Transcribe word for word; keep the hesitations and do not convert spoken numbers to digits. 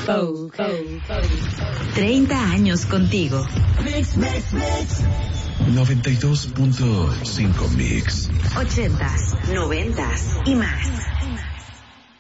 Fou, fou, fou. treinta años contigo. Mix, mix, mix. noventa y dos punto cinco Mix. ochentas, noventas y más.